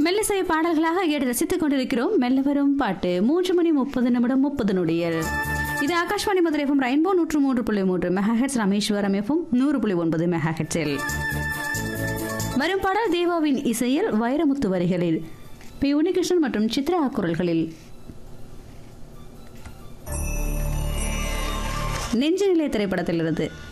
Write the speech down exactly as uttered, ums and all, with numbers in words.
மெல்லிசை பாடல்களாக கேட்டு ரசித்துக் கொண்டிருக்கிறோம். மெல்ல வரும் பாட்டு மூன்று மணி முப்பது நிமிடம் முப்பது நொடியல். இது ஆகாஷ்வாணி மதுரை எஃப்எம் ரெயின்போ நூற்று மூன்று புள்ளி மூன்று மெகாஹெட்ஸ், ராமேஸ்வரம் எஃப்எம் நூறு புள்ளி ஒன்பது மெகாஹெட்ஸில் வரும் பாடல் தேவாவின் இசையில் வைரமுத்து வரிகளில் பி உன்னிகிருஷ்ணன் மற்றும் சித்ரா குரல்களில் நெஞ்சு நிலை திரைப்படத்தில் இருந்து